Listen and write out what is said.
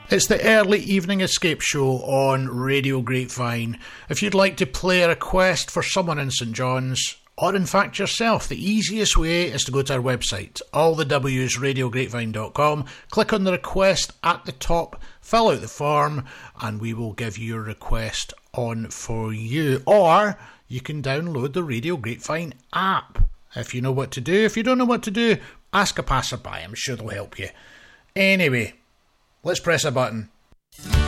It's the early evening escape show on Radio Grapevine. If you'd like to play a request for someone in St John's, or in fact yourself, the easiest way is to go to our website, allthewsradiograpevine.com, click on the request at the top, fill out the form, and we will give your request on for you. Or you can download the Radio Grapevine app. If you know what to do. If you don't know what to do, ask a passerby. I'm sure they'll help you. Anyway, let's press a button.